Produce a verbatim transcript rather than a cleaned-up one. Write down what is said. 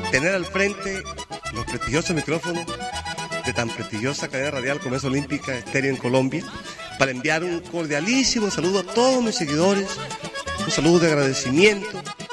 tener al frente los prestigiosos micrófonos de tan prestigiosa cadena radial como es Olímpica Estéreo en Colombia, para enviar un cordialísimo saludo a todos mis seguidores, un saludo de agradecimiento